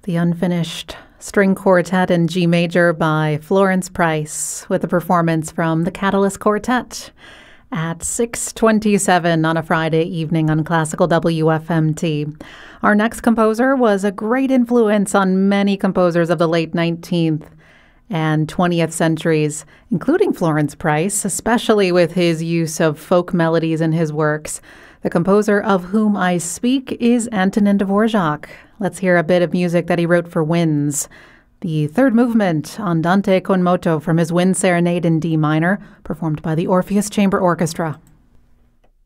The Unfinished String Quartet in G Major by Florence Price, with a performance from the Catalyst Quartet at 6:27 on a Friday evening on Classical WFMT. Our next composer was a great influence on many composers of the late 19th and 20th centuries, including Florence Price, especially with his use of folk melodies in his works. The composer of whom I speak is Antonin Dvorak. Let's hear a bit of music that he wrote for winds. The third movement, Andante con moto, from his Wind Serenade in D minor, performed by the Orpheus Chamber Orchestra.